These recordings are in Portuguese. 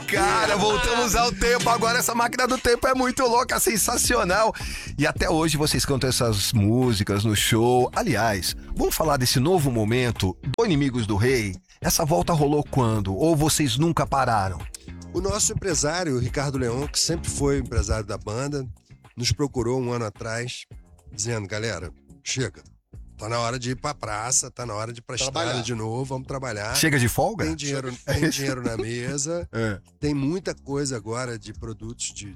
Cara, voltamos ao tempo. Agora essa máquina do tempo é muito louca, sensacional. E até hoje vocês cantam essas músicas no show. Aliás, vamos falar desse novo momento do Inimigos do Rei? Essa volta rolou quando? Ou vocês nunca pararam? O nosso empresário, o Ricardo Leon, que sempre foi empresário da banda, nos procurou um ano atrás, dizendo, galera, chega. Tá na hora de ir pra praça, tá na hora de ir pra estrada de novo, vamos trabalhar. Chega de folga? Tem dinheiro na mesa, tem muita coisa agora de produtos de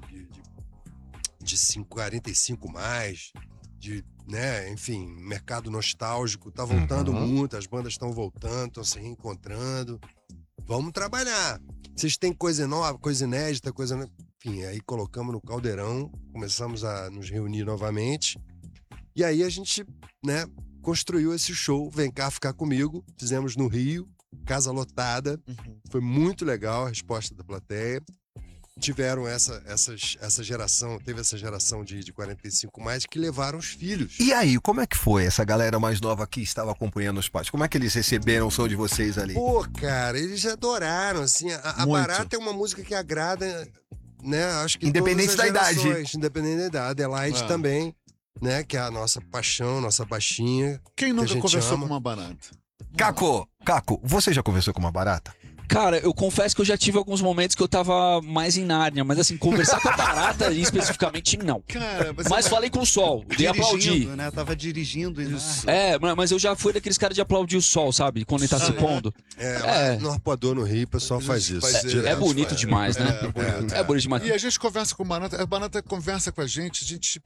45 mais, né, enfim, mercado nostálgico, tá voltando muito, as bandas estão voltando, estão se reencontrando. Vamos trabalhar. Vocês têm coisa nova, coisa inédita, enfim, aí colocamos no caldeirão, começamos a nos reunir novamente. E aí a gente, né, construiu esse show, Vem Cá Ficar Comigo, fizemos no Rio, casa lotada, foi muito legal a resposta da plateia. Tiveram essa geração, teve essa geração de 45 mais que levaram os filhos. E aí, como é que foi essa galera mais nova que estava acompanhando os pais? Como é que eles receberam o som de vocês ali? Pô, cara, eles adoraram, assim, a Barata é uma música que agrada, né, acho que independente da idade. Independente da idade, Adelaide também. Né, que é a nossa paixão, nossa baixinha. Quem nunca conversou com uma barata? Caco, você já conversou com uma barata? Cara, eu confesso que eu já tive alguns momentos que eu tava mais em Nárnia, mas assim, conversar com a barata especificamente não. Cara, mas falei com o sol, de aplaudir. Né? Tava dirigindo isso. Mas eu já fui daqueles caras de aplaudir o sol, sabe? Quando ele tá se pondo. No Arpoador, no Rio, o pessoal faz isso. É bonito demais, né? É bonito demais. E a gente conversa com a barata conversa com a gente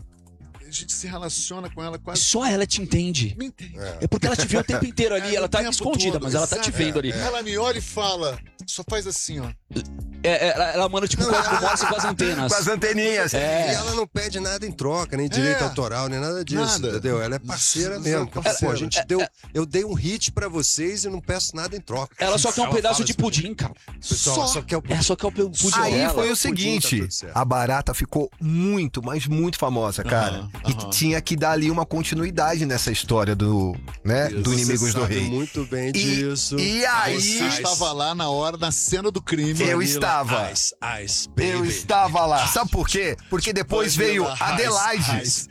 se relaciona com ela quase. Só ela te entende. Me entende. É porque ela te vê o tempo inteiro ali, ela tá escondida, mas ela tá te vendo ali. Ela me olha e fala, só faz assim, ó. Ela manda tipo código Morse com as antenas. Com as anteninhas. E ela não pede nada em troca, nem direito autoral, nem nada disso, entendeu? Ela é parceira mesmo. Pô, eu dei um hit pra vocês e não peço nada em troca. Ela só quer um pedaço de pudim, cara. Pessoal, só quer o pudim. Só quer o pudim. Aí foi o seguinte, a barata ficou muito, mas muito famosa, cara. E tinha que dar ali uma continuidade nessa história do Inimigos do Rei. Muito bem disso. E aí... Você estava lá na hora, na cena do crime. Eu estava. Eu estava lá. Sabe por quê? Porque depois veio Adelaide.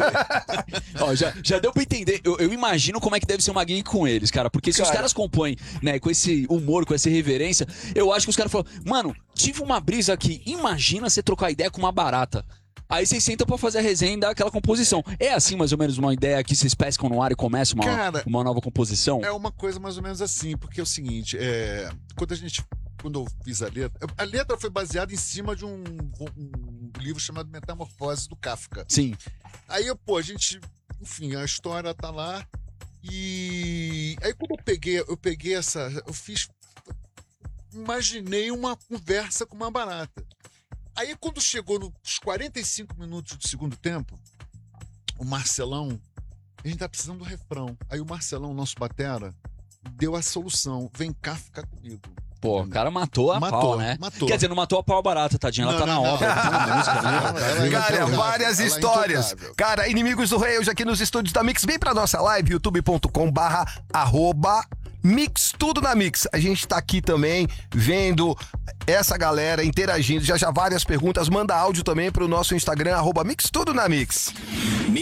Ó, já deu pra entender. Eu imagino como é que deve ser uma gig com eles, cara. Porque se os caras compõem, né, com esse humor, com essa irreverência, eu acho que os caras falam, mano, tive uma brisa aqui. Imagina você trocar ideia com uma barata. Aí vocês sentam pra fazer a resenha e dar aquela composição. É assim, mais ou menos, uma ideia que vocês pescam no ar e começam uma nova composição? É uma coisa mais ou menos assim, porque é o seguinte, quando eu fiz a letra foi baseada em cima de um livro chamado Metamorfose do Kafka. Sim. Aí, enfim, a história tá lá, e aí quando imaginei uma conversa com uma barata. Aí quando chegou nos 45 minutos do segundo tempo, o Marcelão, a gente tá precisando do refrão. Aí o Marcelão, nosso batera, deu a solução. Vem cá ficar comigo. Pô, o cara matou a pau, né? Quer dizer, não matou a pau barata, tadinha. Ela tá na obra, ela tá na música, né? Cara, várias histórias. Cara, Inimigos do Rei, hoje aqui nos estúdios da Mix. Vem pra nossa live, youtube.com/Mix Tudo na Mix. A gente tá aqui também vendo essa galera interagindo. Já várias perguntas. Manda áudio também pro nosso Instagram, @Mix Tudo na Mix.